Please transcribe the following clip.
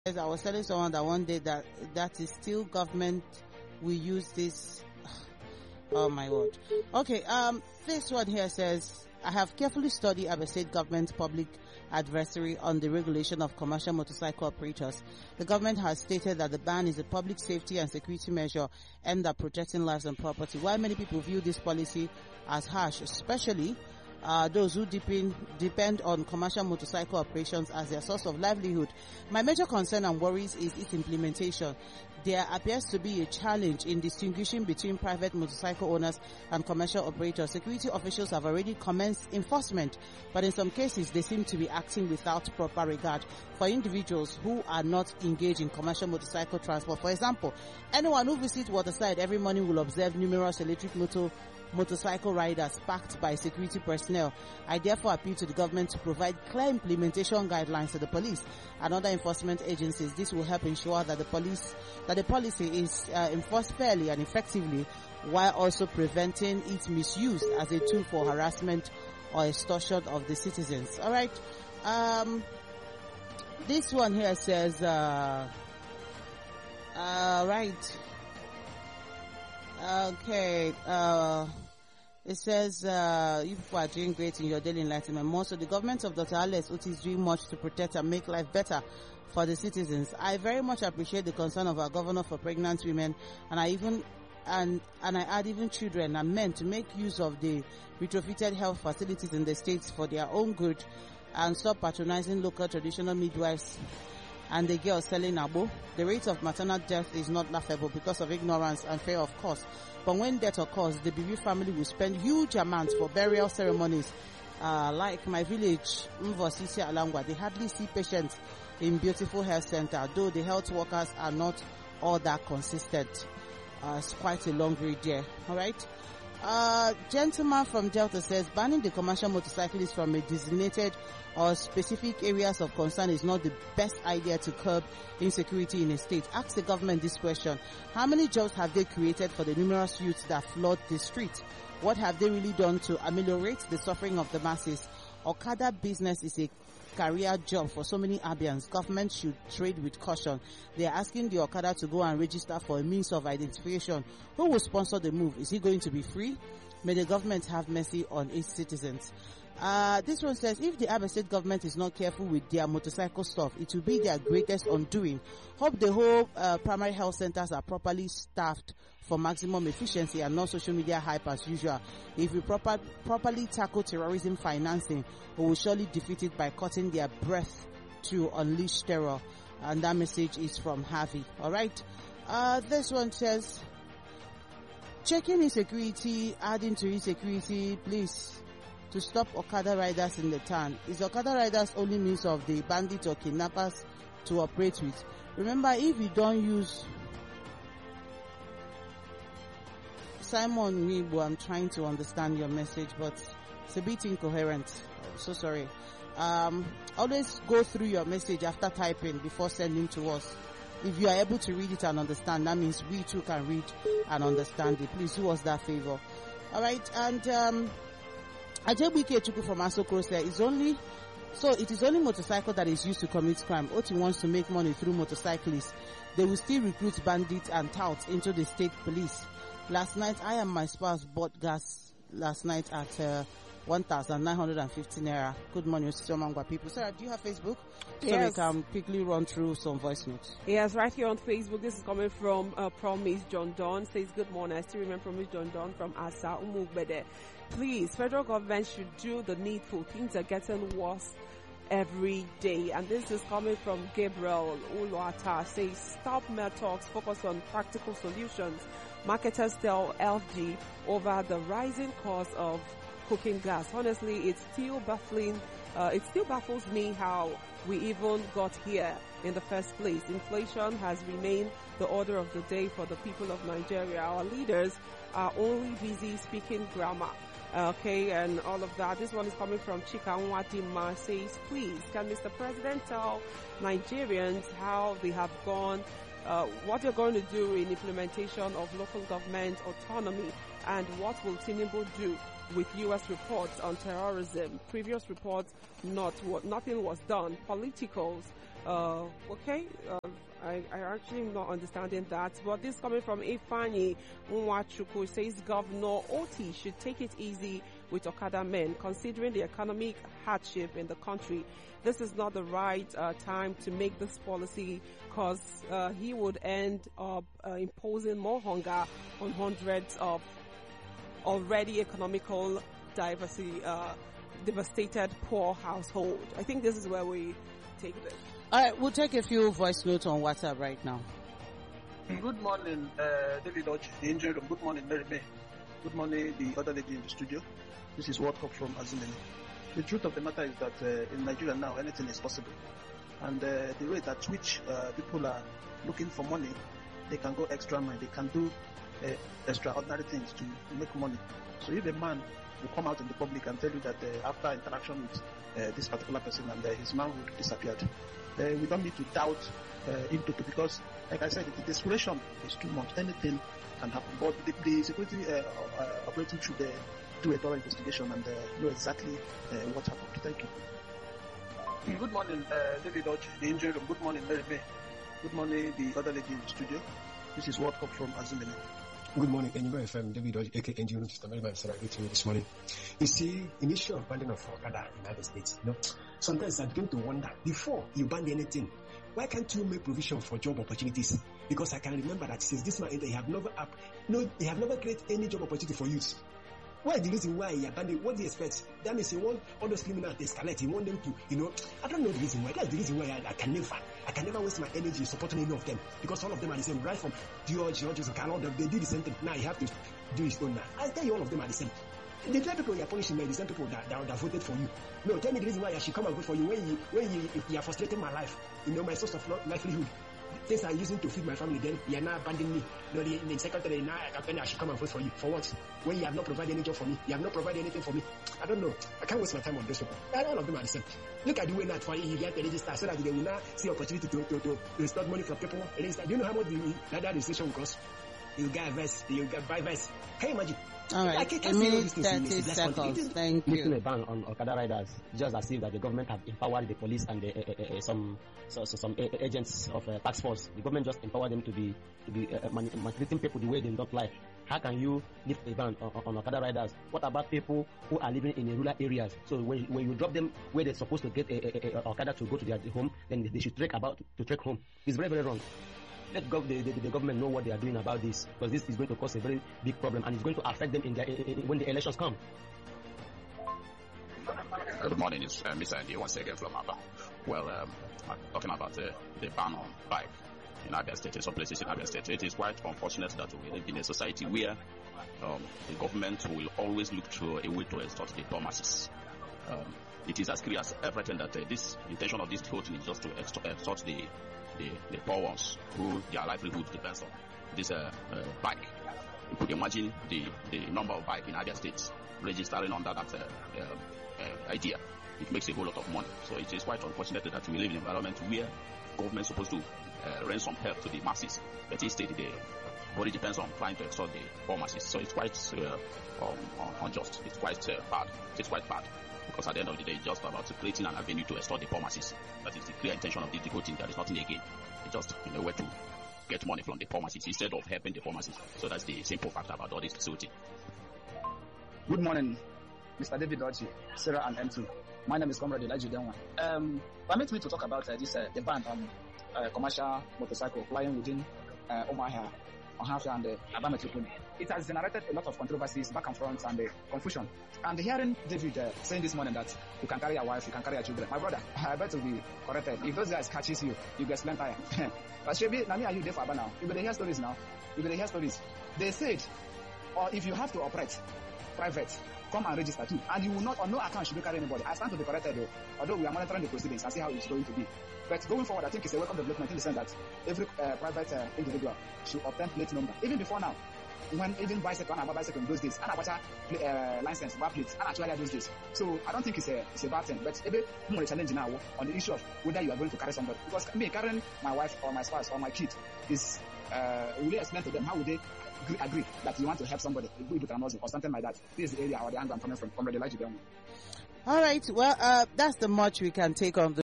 I was telling someone that one day that is still government will use this. Oh my word. Okay, this one here says, I have carefully studied Abia State government public advisory on the regulation of commercial motorcycle operators. The government has stated that the ban is a public safety and security measure aimed at protecting lives and property. While many people view this policy as harsh, especially those who depend on commercial motorcycle operations as their source of livelihood, my major concern and worries is its implementation. There appears to be a challenge in distinguishing between private motorcycle owners and commercial operators. Security officials have already commenced enforcement, but in some cases they seem to be acting without proper regard for individuals who are not engaged in commercial motorcycle transport. For example, anyone who visits Waterside every morning will observe numerous electric motorcycle riders backed by security personnel. I therefore appeal to the government to provide clear implementation guidelines to the police and other enforcement agencies. This will help ensure that the policy is enforced fairly and effectively, while also preventing its misuse as a tool for harassment or extortion of the citizens. All right. This one here says, right. Okay, it says, you people are doing great in your daily enlightenment. More so, the government of Dr. Alex Uti is doing much to protect and make life better for the citizens. I very much appreciate the concern of our governor for pregnant women, and I add even children and men to make use of the retrofitted health facilities in the states for their own good, and stop patronizing local traditional midwives and the girls selling abo. The rate of maternal death is not laughable because of ignorance and fear of cost. But when death occurs, the bereaved family will spend huge amounts for burial ceremonies. Like my village, Mvosisi Alangwa, they hardly see patients in beautiful health center, though the health workers are not all that consistent. It's quite a long read there. All right. Gentleman from Delta says banning the commercial motorcyclists from a designated or specific areas of concern is not the best idea to curb insecurity in a state. Ask the government this question: how many jobs have they created for the numerous youths that flood the streets? What have they really done to ameliorate the suffering of the masses? Okada business is a career job for so many Abians. Government should trade with caution. They are asking the Okada to go and register for a means of identification. Who will sponsor the move? Is he going to be free? May the government have mercy on its citizens. This one says, if the Abia State government is not careful with their motorcycle stuff, it will be their greatest undoing. Hope the whole primary health centers are properly staffed for maximum efficiency and not social media hype as usual. If we properly tackle terrorism financing, we will surely defeat it by cutting their breath to unleash terror. And that message is from Harvey. All right. This one says, checking insecurity, adding to insecurity, please, to stop Okada riders in the town. Is Okada riders only means of the bandits or kidnappers to operate with? Remember, if you don't use Simon Weibo, I'm trying to understand your message, but it's a bit incoherent. So sorry. Always go through your message after typing before sending to us. If you are able to read it and understand, that means we too can read and understand it. Please do us that favor. All right, and Ajebike Chukwu from Asokoro said, it is only motorcycle that is used to commit crime. Oti wants to make money through motorcyclists. They will still recruit bandits and touts into the state police. Last night, I and my spouse bought gas last night at 1,950 naira. Good morning, Mr. Mangwa people. Sarah, do you have Facebook? So yes. we can quickly run through some voice notes. Yes, right here on Facebook. This is coming from Promise John Don. Says, good morning. I still remember Promise John Don from Asa Umugbede. Please, federal government should do the needful. Things are getting worse every day. And this is coming from Gabriel Uluata. Says, stop mere talks, focus on practical solutions. Marketers tell LG over the rising cost of cooking gas. Honestly, it still baffles me how we even got here in the first place. Inflation has remained the order of the day for the people of Nigeria. Our leaders are only busy speaking grammar. Okay, and all of that. This one is coming from Chika Nwatima. Says, please, can Mr. President tell Nigerians how they have gone, what you're going to do in implementation of local government autonomy, and what will Tinubu do with U.S. reports on terrorism? Previous reports, nothing was done. Politicals Okay. I actually am not understanding that. But this coming from Ifani Nwachuku says Governor Oti should take it easy with Okada men, considering the economic hardship in the country. This is not the right time to make this policy, because he would end up imposing more hunger on hundreds of already economical devastated poor household. I think this is where we take this. All right, we'll take a few voice notes on WhatsApp right now. Good morning, David Dodge, the Angel Room. Good morning, Mary May. Good morning, the other lady in the studio. This is World Cup from Azumene. The truth of the matter is that in Nigeria now, anything is possible. And the rate at which people are looking for money, they can go extra mile. They can do extraordinary things to make money. So if a man will come out in the public and tell you that after interaction with this particular person and his manhood disappeared, we don't need to doubt him because, like I said, the desperation is too much. Anything can happen. But the security operative should do a thorough investigation and know exactly what happened. Thank you. Good morning, David Dodge, the Angel Room. Good morning, Mary May. Good morning, the other lady in the studio. This is World Cup from Azumene. Good morning, Anywhere FM, David Dodge, aka Angel Room. Mr. Melvin, sir, I greet you this morning. You see, initial banding of Okada in United States, sometimes I begin to wonder, before you ban anything, why can't you make provision for job opportunities? Because I can remember that since this man entered, they have never created any job opportunity for youth. Why the reason why he abandoned? What do you expect? That means he want all those criminals to escalate. He want them to, I don't know the reason why. That's the reason why I can never waste my energy supporting any of them, because all of them are the same. Right from George and Carol, they do the same thing. Now you have to do his own now. I tell you, all of them are the same. The three people you are punishing are the same people that voted for you. No, tell me the reason why I should come and vote for you when you are frustrating my life. My source of livelihood. Things I'm using to feed my family, then you are now abandoning me. The secretary now I should come and vote for you. For what? When you have not provided any job for me, you have not provided anything for me. I don't know. I can't waste my time on those people. All of them are the same. Look at the way that for you get the register so that they will now see opportunity to extort money from people. Register. Do you know how much that registration will cost? You get a vest, you get buy vest. Can you imagine? All right, a minute 30 seconds. Thank you. Lifting a ban on Okada riders, just as if that the government have empowered the police and some agents of task force. The government just empowered them to be manipulating people the way they don't like. How can you lift a ban on Okada riders? What about people who are living in the rural areas? So when you drop them where they're supposed to get a Okada to go to their home, then they should trek home. It's very, very wrong. Let the government know what they are doing about this, because this is going to cause a very big problem and it's going to affect them when the elections come. Good morning, it's Mr. Andy once again from Abba. Well, talking about the ban on bike in Abia State, in some places in Abia State, it is quite unfortunate that we live in a society where the government will always look to a way to extort the poor masses. It is as clear as everything that this intention of this whole thing is just to extort the poor ones who their livelihood depends on this bike. You could imagine the number of bike in Abia State registering under that idea. It makes a whole lot of money. So it is quite unfortunate that we live in an environment where government is supposed to rent some help to the masses, but instead the body depends on trying to extort the poor masses. So it's quite unjust. It's quite bad. It's quite bad. Because at the end of the day, it's just about creating an avenue to extort the poor masses. That is the clear intention of this whole thing. There is nothing again. It's just in a way to get money from the poor masses instead of helping the poor masses. So that's the simple fact about all this facility. Good morning, Mr. David Dodge, Sarah and M2. My name is Comrade Elijah Denwa. Permit me to talk about the ban on commercial motorcycle flying within Umuahia, Ohafia, and Abametupuni. It has generated a lot of controversies back and front and confusion. And hearing David saying this morning that you can carry your wife, you can carry your children. My brother, I bet to be corrected. If those guys catches you, you get spent tire. But Shebi, Nami, are you there for Abba now? You better hear stories now. You better hear stories. They said, or if you have to operate private, come and register too. And you will not, on no account should you carry anybody. I stand to be corrected though, although we are monitoring the proceedings and see how it's going to be. But going forward, I think it's a welcome development in the sense that every private individual should obtain plate number. Even before now, when even bicycle and bicycle in those days, and a license, bar plates, and actually those days. So I don't think it's a bad thing. But maybe more challenge now on the issue of whether you are going to carry somebody. Because me carrying my wife or my spouse or my kid is, will you explain to them how would they agree that you want to help somebody with an or something like that? This is the area or the angle I'm coming from the Elijah. All right. Well, that's the much we can take on the